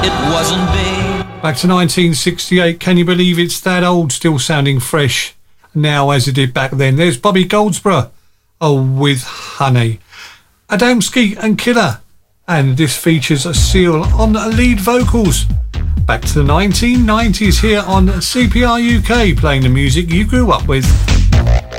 it wasn't big. Back to 1968. Can you believe it's that old, still sounding fresh now as it did back then? There's Bobby Goldsboro, oh, with Honey. Adamski and Killer, and this features a Seal on lead vocals. Back to the 1990s here on CPR UK, playing the music you grew up with.